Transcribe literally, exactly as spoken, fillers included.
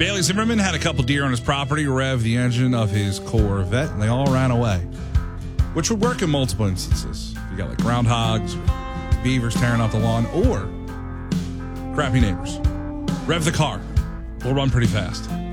Bailey Zimmerman had a couple deer on his property rev the engine of his Corvette, and they all ran away, which would work in multiple instances. You got like groundhogs, or beavers tearing off the lawn, or crappy neighbors. Rev the car. We'll run pretty fast.